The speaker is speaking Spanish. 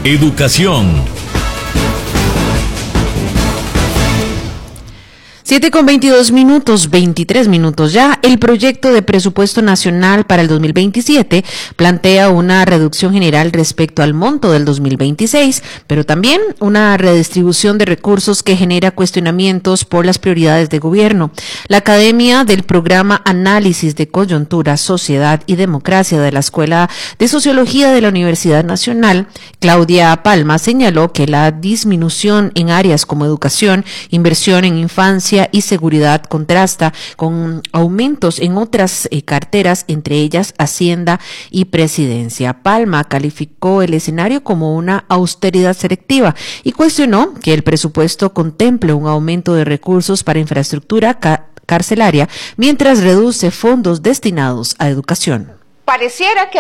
Educación. 7:22, 23 minutos ya. El proyecto de presupuesto nacional para el 2027 plantea una reducción general respecto al monto del 2026, pero también una redistribución de recursos que genera cuestionamientos por las prioridades de gobierno. La Academia del Programa Análisis de Coyuntura, Sociedad y Democracia de la Escuela de Sociología de la Universidad Nacional, Claudia Palma, señaló que la disminución en áreas como educación, inversión en infancia y seguridad contrasta con aumentos en otras carteras, entre ellas Hacienda y Presidencia. Palma calificó el escenario como una austeridad selectiva y cuestionó que el presupuesto contemple un aumento de recursos para infraestructura carcelaria mientras reduce fondos destinados a educación. Pareciera que